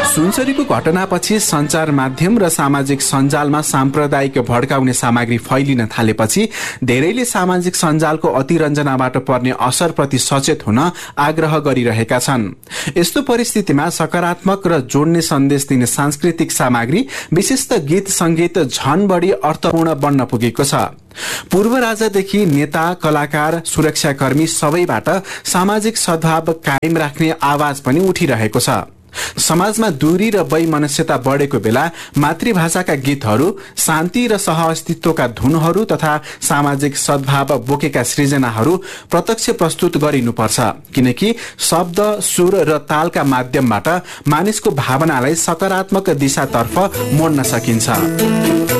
सुनसरीको घटनापछि सञ्चार माध्यम र सामाजिक सञ्जालमा साम्प्रदायिक भड्काउने सामग्री फैलिन थालेपछि धेरैले सामाजिक सञ्जालको अतिरञ्जनाबाट पर्ने असरप्रति सचेत हुन आग्रह गरिरहेका छन्। यस्तो परिस्थितिमा सकारात्मक र जोड्ने सन्देश दिने सांस्कृतिक सामग्री विशेषत गीत संगीत झन बढी अर्थपूर्ण बन्न पुगेको छ। पूर्व राजादेखि नेता, कलाकार, सुरक्षाकर्मी सबैबाट सामाजिक सद्भाव कायम राख्ने आवाज पनि उठिरहेको छ। समाजमा दूरी र वैमनस्यता बढेको बेला मातृभाषाका गीतहरू, शान्ति र सहअस्तित्वका धुनहरू तथा सामाजिक सद्भाव बोकेका सृजनाहरू प्रत्यक्ष प्रस्तुत गरिनुपर्छ, किनकि शब्द, सुर र तालका माध्यमबाट मानिसको भावनालाई सकारात्मक दिशातर्फ मोड्न सकिन्छ।